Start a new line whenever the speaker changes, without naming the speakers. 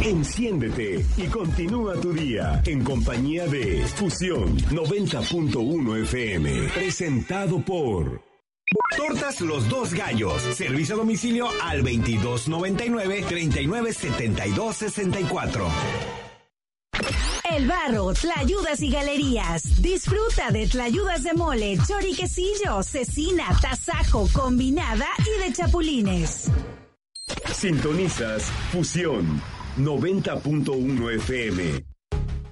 Enciéndete y continúa tu día en compañía de Fusión 90.1 FM. Presentado por Tortas Los Dos Gallos. Servicio a domicilio al 2299-397264.
El Barro, Tlayudas y Galerías. Disfruta de tlayudas de mole, choriquecillo, cecina, tasajo, combinada y de chapulines.
Sintonizas Fusión 90.1 FM.